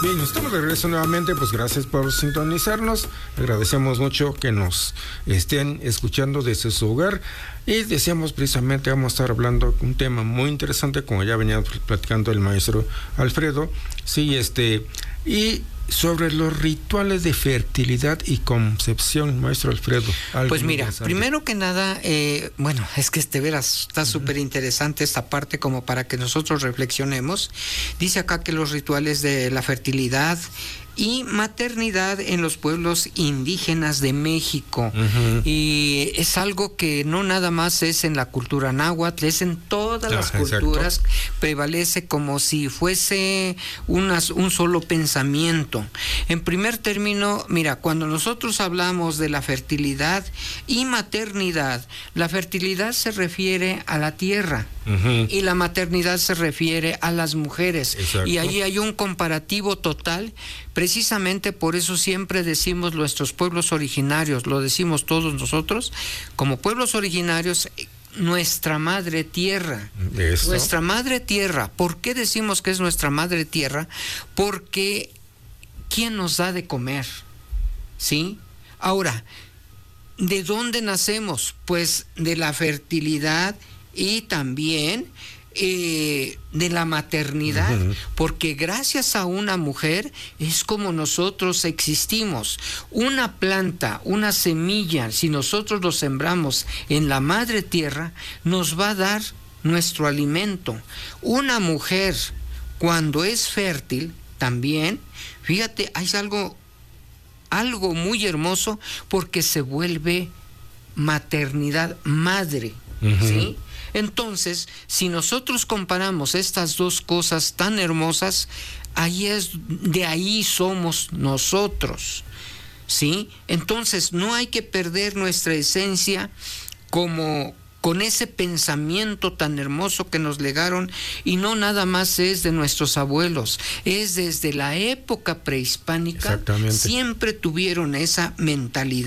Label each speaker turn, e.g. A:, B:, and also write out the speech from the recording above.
A: Bien, estamos de regreso nuevamente, pues gracias por sintonizarnos, agradecemos mucho que nos estén escuchando desde su hogar y decíamos precisamente vamos a estar hablando de un tema muy interesante, como ya venía platicando el maestro Alfredo, sí, y sobre los rituales de fertilidad y concepción, maestro Alfredo.
B: Pues mira, primero que nada, bueno, es que veras está súper interesante esta parte como para que nosotros reflexionemos. Dice acá que los rituales de la fertilidad y maternidad en los pueblos indígenas de México. Y es algo que no nada más es en la cultura náhuatl, es en todas las culturas, prevalece como si fuese un solo pensamiento. En primer término, mira, cuando nosotros hablamos de la fertilidad y maternidad, la fertilidad se refiere a la tierra y la maternidad se refiere a las mujeres. Y ahí hay un comparativo total. Precisamente por eso siempre decimos nuestros pueblos originarios, lo decimos todos nosotros, como pueblos originarios, nuestra madre tierra. Eso. Nuestra madre tierra. ¿Por qué decimos que es nuestra madre tierra? Porque ¿quién nos da de comer? ¿Sí? Ahora, ¿de dónde nacemos? Pues de la fertilidad y también de la maternidad, porque gracias a una mujer es como nosotros existimos. Una planta, una semilla, si nosotros lo sembramos en la madre tierra, nos va a dar nuestro alimento. Una mujer, cuando es fértil, también, fíjate, hay algo muy hermoso, porque se vuelve maternidad, madre, ¿sí? Entonces, si nosotros comparamos estas dos cosas tan hermosas, de ahí somos nosotros, ¿sí? Entonces, no hay que perder nuestra esencia con ese pensamiento tan hermoso que nos legaron, y no nada más es de nuestros abuelos, es desde la época prehispánica, siempre tuvieron esa mentalidad.